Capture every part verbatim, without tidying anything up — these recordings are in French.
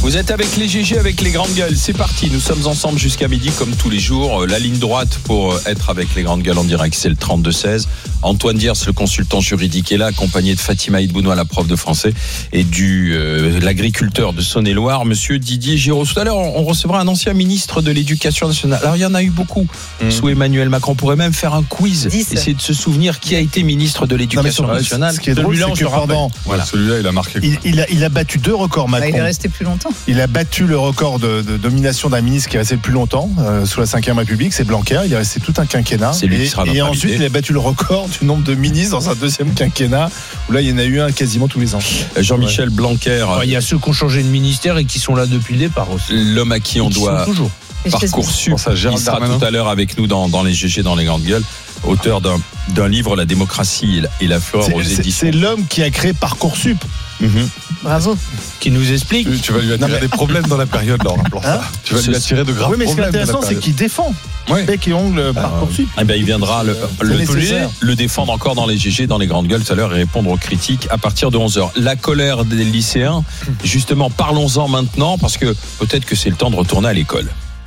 Vous êtes avec les G G, avec les grandes gueules. C'est parti, nous sommes ensemble jusqu'à midi comme tous les jours. La ligne droite pour être avec les grandes gueules en direct, c'est le trente-deux seize. Antoine Diers, le consultant juridique, est là, accompagné de Fatima Idbounoua, la prof de français, et du euh, l'agriculteur de Saône-et-Loire, monsieur Didier Giraud. Tout à l'heure, on recevra un ancien ministre de l'Éducation nationale. Alors, il y en a eu beaucoup mmh. sous Emmanuel Macron. On pourrait même faire un quiz, dix. Essayer de se souvenir qui a été ministre de l'Éducation non, nationale. Ce qui est drôle, c'est que pendant... Voilà. Celui-là, il a marqué. Il, il, a, il a battu deux records, Macron. Bah, il est resté plus longtemps. Il a battu le record de, de domination d'un ministre qui est resté le plus longtemps euh, sous la cinquième République, c'est Blanquer. Il est resté tout un quinquennat. C'est lui et, qui sera et ensuite, il a battu le record du nombre de ministres dans un deuxième quinquennat, où là, il y en a eu un quasiment tous les ans. Jean-Michel ouais. Blanquer. Ouais, il y a ceux qui ont changé de ministère et qui sont là depuis le départ aussi. L'homme à qui on doit toujours. Parcoursup, il sera tout à l'heure avec nous dans, dans les G G, dans les grandes gueules, auteur d'un, d'un livre, La démocratie et la flore c'est, aux c'est, éditions. C'est l'homme qui a créé Parcoursup. Mm-hmm. Bravo. Qui nous explique. Tu, tu vas lui attirer non, mais... des problèmes dans la période, Laurent. Hein tu vas lui attirer de graves oui, mais problèmes. Ce qui est intéressant, c'est qu'il défend. Ouais. Bec et ongle euh, Parcoursup. Eh ben, il viendra le, le, le, le défendre encore dans les G G, dans les grandes gueules tout à l'heure, et répondre aux critiques à partir de onze heures. La colère des lycéens, justement, parlons-en maintenant, parce que peut-être que c'est le temps de retourner à l'école.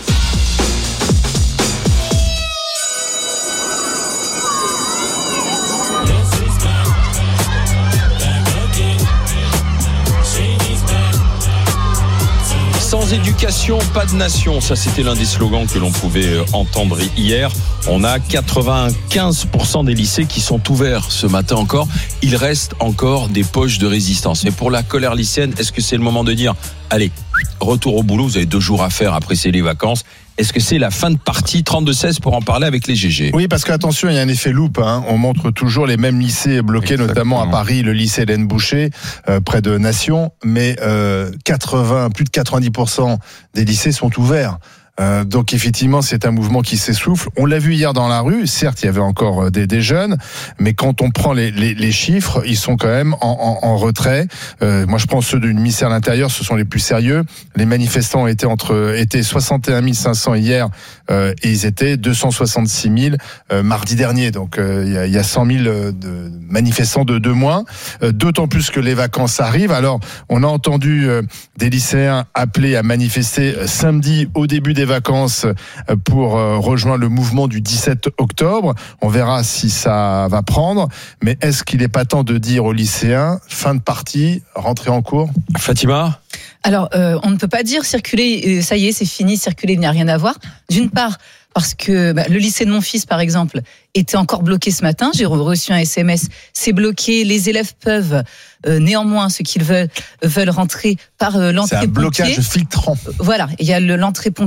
Sans éducation, pas de nation. Ça, c'était l'un des slogans que l'on pouvait entendre hier. On a quatre-vingt-quinze pour cent des lycées qui sont ouverts ce matin encore. Il reste encore des poches de résistance. Et pour la colère lycéenne, est-ce que c'est le moment de dire, allez, retour au boulot, vous avez deux jours à faire après c'est les vacances. Est-ce que c'est la fin de partie? Trente-deux seize pour en parler avec les G G. Oui, parce qu'attention, il y a un effet loupe. Hein. On montre toujours les mêmes lycées bloqués, exactement. Notamment à Paris, le lycée Hélène Boucher, euh, près de Nation. Mais euh, quatre-vingts, plus de quatre-vingt-dix pour cent des lycées sont ouverts. Euh, donc effectivement, c'est un mouvement qui s'essouffle. On l'a vu hier dans la rue. Certes, il y avait encore des, des jeunes, mais quand on prend les, les, les chiffres, ils sont quand même en, en, en retrait. Euh, moi, je prends ceux du ministère de l'Intérieur, ce sont les plus sérieux. Les manifestants étaient entre étaient soixante et un mille cinq cents hier euh, et ils étaient deux cent soixante-six mille euh, mardi dernier. Donc euh, il y a, il y a cent mille de manifestants de, de moins. Euh, d'autant plus que les vacances arrivent. Alors, on a entendu euh, des lycéens appeler à manifester euh, samedi au début des vacances pour rejoindre le mouvement du dix-sept octobre. On verra si ça va prendre. Mais est-ce qu'il n'est pas temps de dire aux lycéens, fin de partie, rentrée en cours? Fatima? Alors, euh, on ne peut pas dire circuler, ça y est, c'est fini, circuler, il n'y a rien à voir. D'une part, parce que bah, le lycée de mon fils, par exemple, était encore bloqué ce matin. J'ai reçu un S M S, c'est bloqué. Les élèves peuvent, euh, néanmoins, ceux qui veulent, veulent rentrer par euh, l'entrée pompier. C'est un blocage pompier. filtrant. Voilà, il y a le, l'entrée pompier.